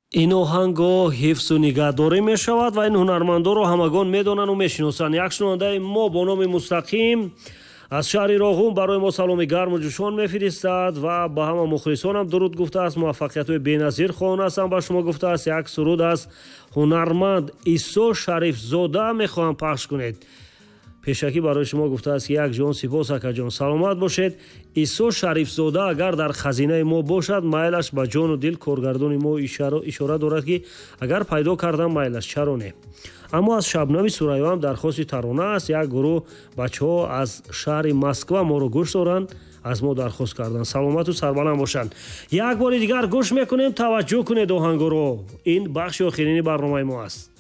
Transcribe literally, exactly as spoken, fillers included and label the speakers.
Speaker 1: ин оҳанго ҳифзу нигаҳдорӣ мешавад ва ин ҳунармандонро ҳамагон медонанд ва мешиносанд. Як шунавандаи мо бо номи Мустақим аз шаҳри Роғун барои мо саломи гарму ҷӯшон мефиристад ва ба ҳама мухлисонам дуруд гуфтааст. муваффақиятҳои беназир хоҳонастам ба шумо гуфтааст. Як суруд аз ҳунарманд Исо Шарифзода мехоҳам пахш кунед. пешакӣ барои шумо гуфтааст ки як ҷон сипос акаҷон, саломат бошед. Исо Шарифзода агар дар хазинаи мо бошад, майлаш ба ҷону дил коргардони мо ишора дорад ки агар пайдо кардам майлаш чаро не. аммо аз Шабнами Сурайё ҳам дархости тарона аст. Як гурӯҳ бачаҳо аз шаҳри Москва моро гӯш доранд, аз мо дархост карданд. саломату сарбаланд бошанд. як бори дигар гӯш мекунем, таваҷҷӯҳ кунед оҳангоро. ин бахши охирини барномаи мо аст.